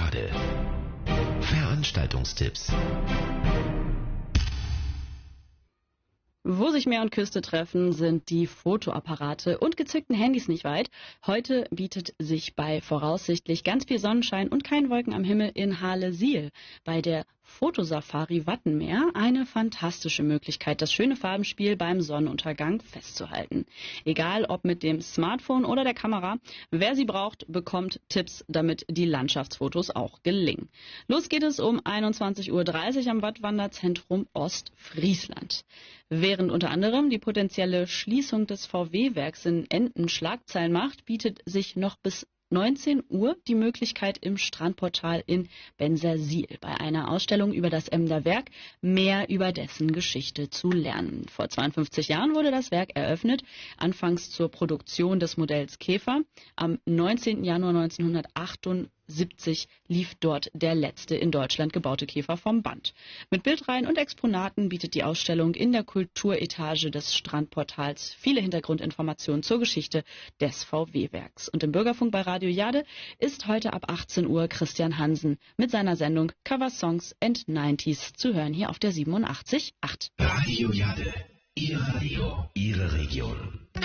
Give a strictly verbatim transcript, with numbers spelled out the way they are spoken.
Jade. Veranstaltungstipps. Wo sich Meer und Küste treffen, sind die Fotoapparate und gezückten Handys nicht weit. Heute bietet sich bei voraussichtlich ganz viel Sonnenschein und keinen Wolken am Himmel in Halle-Siel bei der Fotosafari Wattenmeer eine fantastische Möglichkeit, das schöne Farbenspiel beim Sonnenuntergang festzuhalten. Egal ob mit dem Smartphone oder der Kamera, wer sie braucht, bekommt Tipps, damit die Landschaftsfotos auch gelingen. Los geht es um einundzwanzig Uhr dreißig am Wattwanderzentrum Ostfriesland. Während unter anderem die potenzielle Schließung des V W-Werks in Enden Schlagzeilen macht, bietet sich noch bis neunzehn Uhr die Möglichkeit im Strandportal in Bensersiel bei einer Ausstellung über das Emder Werk mehr über dessen Geschichte zu lernen. Vor zweiundfünfzig Jahren wurde das Werk eröffnet, anfangs zur Produktion des Modells Käfer. Am neunzehnten Januar neunzehnhundertachtundsiebzig lief dort der letzte in Deutschland gebaute Käfer vom Band. Mit Bildreihen und Exponaten bietet die Ausstellung in der Kulturetage des Strandportals viele Hintergrundinformationen zur Geschichte des V W-Werks. Und im Bürgerfunk bei Radio Jade ist heute ab achtzehn Uhr Christian Hansen mit seiner Sendung Cover Songs and neunziger zu hören hier auf der siebenundachtzig Komma acht. Radio Jade. Ihr Radio. Ihre Region.